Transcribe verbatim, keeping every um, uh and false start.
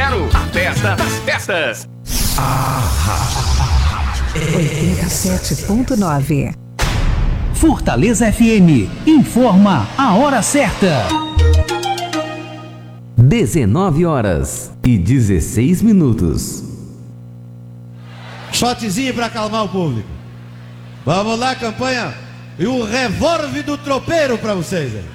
zero. A festa das festas. oitenta e sete ponto nove. Fortaleza F M informa a hora certa. dezenove horas e dezesseis minutos. Shotzinho para acalmar o público. Vamos lá, campanha. E o revólver do tropeiro para vocês aí.